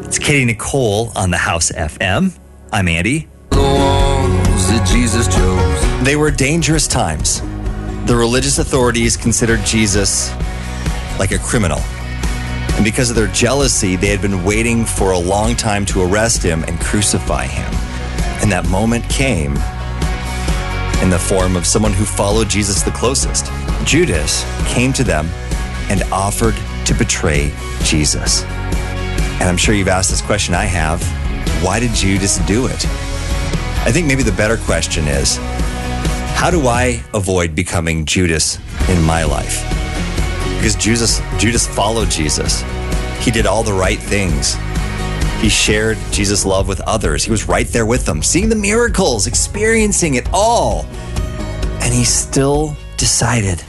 It's Katie Nicole on the House FM. I'm Andy. The walls that Jesus chose. They were dangerous times. The religious authorities considered Jesus like a criminal. And because of their jealousy, they had been waiting for a long time to arrest him and crucify him. And that moment came in the form of someone who followed Jesus the closest. Judas came to them and offered to betray Jesus. And I'm sure you've asked this question I have. Why did Judas do it? I think maybe the better question is, how do I avoid becoming Judas in my life? Because Judas followed Jesus. He did all the right things. He shared Jesus' love with others. He was right there with them, seeing the miracles, experiencing it all. And he still decided